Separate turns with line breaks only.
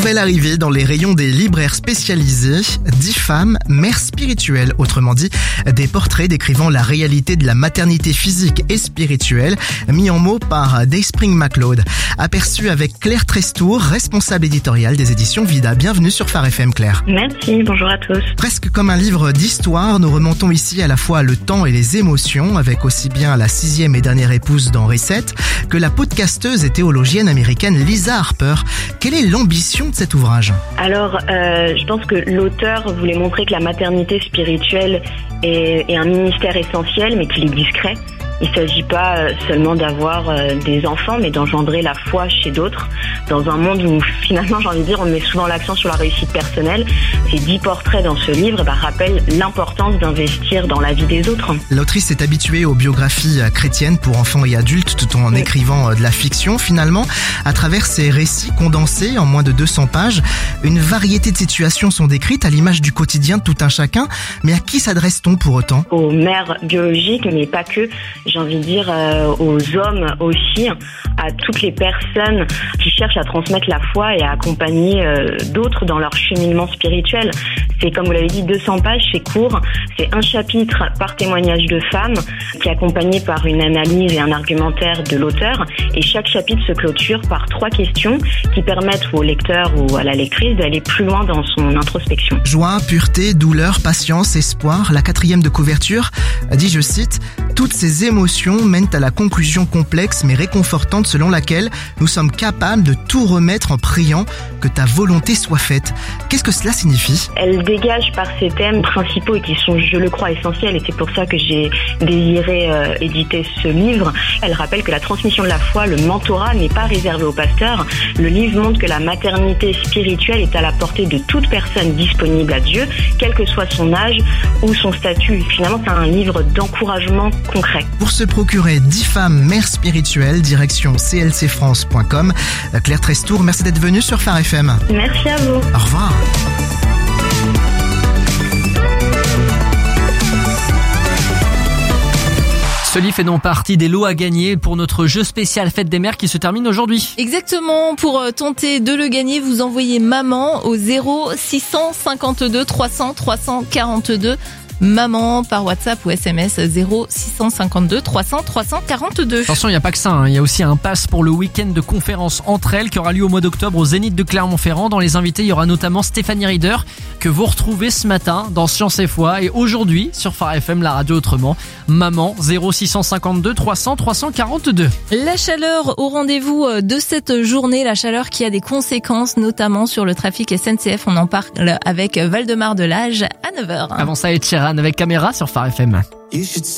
Après l'arrivée dans les rayons des libraires spécialisés, 10 femmes, mères spirituelles, autrement dit, des portraits décrivant la réalité de la maternité physique et spirituelle, mis en mots par Dayspring MacLeod. Aperçu avec Claire Trestour, responsable éditoriale des éditions Vida. Bienvenue sur Phare FM, Claire.
Merci, bonjour à tous.
Presque comme un livre d'histoire, nous remontons ici à la fois le temps et les émotions, avec aussi bien la 6e et dernière épouse d'Henri VII que la podcasteuse et théologienne américaine Lisa Harper. Quelle est l'ambition de cet ouvrage ?
Alors, je pense que l'auteur voulait montrer que la maternité spirituelle est un ministère essentiel, mais qu'il est discret. Il ne s'agit pas seulement d'avoir des enfants, mais d'engendrer la foi chez d'autres, dans un monde où finalement, j'ai envie de dire, on met souvent l'accent sur la réussite personnelle. Ces 10 portraits dans ce livre rappellent l'importance d'investir dans la vie des autres.
L'autrice est habituée aux biographies chrétiennes pour enfants et adultes, tout en écrivant de la fiction. Finalement, à travers ces récits condensés en moins de 200 pages, une variété de situations sont décrites à l'image du quotidien de tout un chacun. Mais à qui s'adresse-t-on pour autant ?
Aux mères biologiques, mais pas que. J'ai envie de dire aux hommes aussi, à toutes les personnes qui cherchent à transmettre la foi et à accompagner d'autres dans leur cheminement spirituel. C'est, comme vous l'avez dit, 200 pages, c'est court. C'est un chapitre par témoignage de femmes qui est accompagné par une analyse et un argumentaire de l'auteur. Et chaque chapitre se clôture par 3 questions qui permettent au lecteur ou à la lectrice d'aller plus loin dans son introspection.
Joie, pureté, douleur, patience, espoir. La 4e de couverture dit, je cite, « Toutes ces émotions mènent à la conclusion complexe mais réconfortante selon laquelle nous sommes capables de tout remettre en priant que ta volonté soit faite. » Qu'est-ce que cela signifie ?
Elle dégage par ses thèmes principaux et qui sont, je le crois, essentiels, et c'est pour ça que j'ai désiré éditer ce livre. Elle rappelle que la transmission de la foi, le mentorat, n'est pas réservé aux pasteurs. Le livre montre que la maternité spirituelle est à la portée de toute personne disponible à Dieu, quel que soit son âge ou son statut. Finalement, c'est un livre d'encouragement concret.
Pour se procurer 10 femmes mères spirituelles, direction clcfrance.com. Claire Trestour, merci d'être venue sur Phare FM.
Merci à vous.
Au revoir.
Ce livre fait donc partie des lots à gagner pour notre jeu spécial Fête des Mères qui se termine aujourd'hui.
Exactement. Pour tenter de le gagner, vous envoyez maman au 0652 300 342. Maman par WhatsApp ou SMS 0652 300 342.
Attention, il n'y a pas que ça, il y a aussi un pass pour le week-end de conférence Entre elles qui aura lieu au mois d'octobre au Zénith de Clermont-Ferrand. Dans les invités, il y aura notamment Stéphanie Rieder que vous retrouvez ce matin dans Science et Foi et aujourd'hui sur Phare FM, la radio autrement. Maman 0652 300 342.
La chaleur au rendez-vous de cette journée, la chaleur qui a des conséquences notamment sur le trafic SNCF. On en parle avec Valdemar Delage à 9h.
Avant ça, Ed Sheeran avec Caméra sur Phare FM.